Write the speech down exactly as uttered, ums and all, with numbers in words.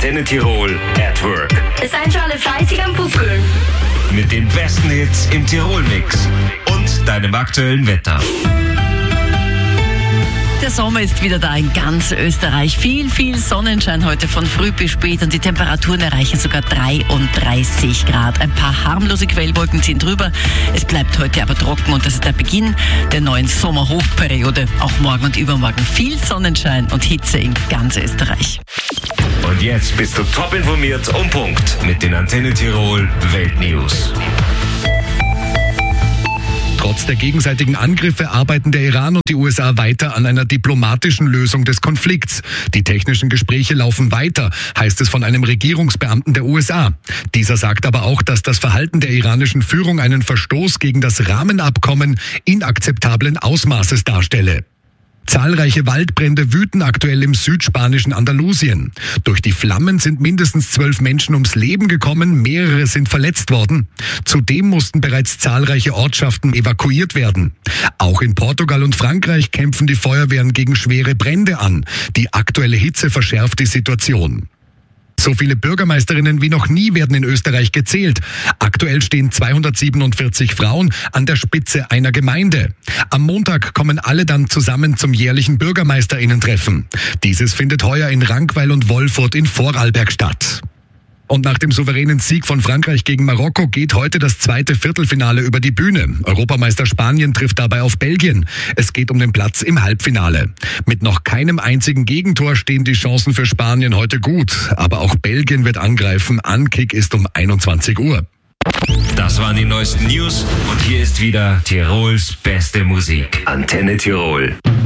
Antenne Tirol at Work. Seid schon alle fleißig am Pupkeln. Mit den besten Hits im Tirol-Mix und deinem aktuellen Wetter. Der Sommer ist wieder da in ganz Österreich. Viel, viel Sonnenschein heute von früh bis spät und die Temperaturen erreichen sogar dreiunddreißig Grad. Ein paar harmlose Quellwolken ziehen drüber. Es bleibt heute aber trocken und das ist der Beginn der neuen Sommerhochperiode. Auch morgen und übermorgen viel Sonnenschein und Hitze in ganz Österreich. Und jetzt bist du top informiert um Punkt mit den Antenne Tirol Weltnews. Trotz der gegenseitigen Angriffe arbeiten der Iran und die U S A weiter an einer diplomatischen Lösung des Konflikts. Die technischen Gespräche laufen weiter, heißt es von einem Regierungsbeamten der U S A. Dieser sagt aber auch, dass das Verhalten der iranischen Führung einen Verstoß gegen das Rahmenabkommen inakzeptablen Ausmaßes darstelle. Zahlreiche Waldbrände wüten aktuell im südspanischen Andalusien. Durch die Flammen sind mindestens zwölf Menschen ums Leben gekommen, mehrere sind verletzt worden. Zudem mussten bereits zahlreiche Ortschaften evakuiert werden. Auch in Portugal und Frankreich kämpfen die Feuerwehren gegen schwere Brände an. Die aktuelle Hitze verschärft die Situation. So viele Bürgermeisterinnen wie noch nie werden in Österreich gezählt. Aktuell stehen zweihundertsiebenundvierzig Frauen an der Spitze einer Gemeinde. Am Montag kommen alle dann zusammen zum jährlichen Bürgermeisterinnen-Treffen. Dieses findet heuer in Rankweil und Wolfurt in Vorarlberg statt. Und nach dem souveränen Sieg von Frankreich gegen Marokko geht heute das zweite Viertelfinale über die Bühne. Europameister Spanien trifft dabei auf Belgien. Es geht um den Platz im Halbfinale. Mit noch keinem einzigen Gegentor stehen die Chancen für Spanien heute gut. Aber auch Belgien wird angreifen. Ankick ist um einundzwanzig Uhr. Das waren die neuesten News und hier ist wieder Tirols beste Musik. Antenne Tirol.